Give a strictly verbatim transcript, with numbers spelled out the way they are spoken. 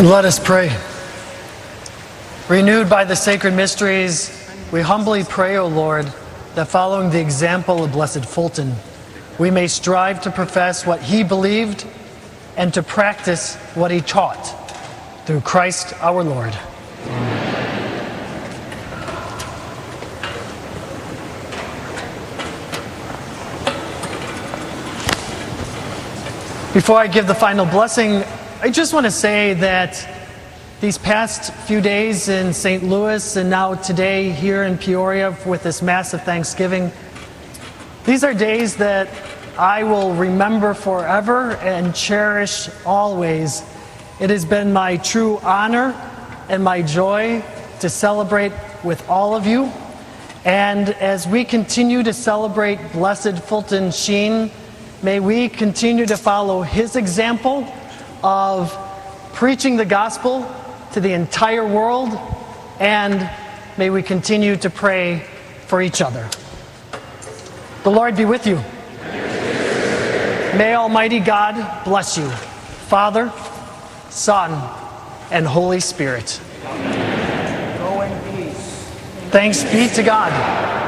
Let us pray. Renewed by the sacred mysteries, we humbly pray, O Lord, that following the example of Blessed Fulton, we may strive to profess what he believed and to practice what he taught. Through Christ our Lord. Before I give the final blessing, I just want to say that these past few days in Saint Louis and now today here in Peoria with this Mass of Thanksgiving, these are days that I will remember forever and cherish always. It has been my true honor and my joy to celebrate with all of you. And as we continue to celebrate Blessed Fulton Sheen, may we continue to follow his example of preaching the gospel to the entire world, and may we continue to pray for each other. The Lord be with you. May Almighty God bless you, Father, Son, and Holy Spirit. Go in peace. Thanks be to God.